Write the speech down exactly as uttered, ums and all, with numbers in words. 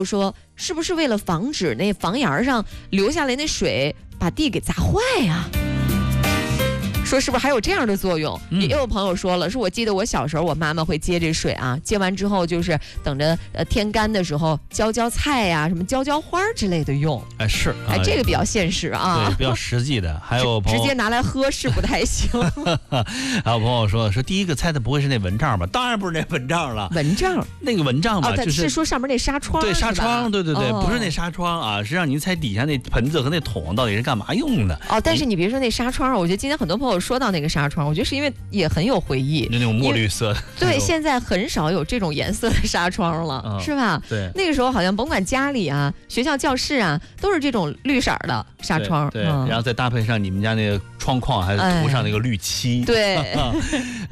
说是不是为了防止那房檐上流下来那水把地给砸坏呀、啊？说是不是还有这样的作用？嗯、也有朋友说了，说我记得我小时候，我妈妈会接这水啊，接完之后就是等着呃天干的时候浇浇菜呀、啊，什么浇浇花之类的用。 哎，是， 哎，这个比较现实啊， 对，比较实际的。还有朋友直接拿来喝是不太行。 还有朋友说说第一个猜的不会是那蚊帐吧？当然不是那蚊帐了。 蚊帐？ 那个蚊帐吧， 哦、 就是是说上面那纱窗。 对，纱窗，对对对， 哦、 不是那纱窗啊，是让您猜底下那盆子和那桶到底是干嘛用的。 哦，但是你别说那纱窗，我觉得今天很多朋友说到那个纱窗。我觉得是因为也很有回忆， 就那种墨绿色的。 对，现在很少有这种颜色的纱窗了，嗯、是吧？ 对， 那个时候好像甭管家里啊、学校教室啊，都是这种绿色的纱窗。 对，对嗯、然后再搭配上你们家那个窗框，还涂上那个绿漆。 对。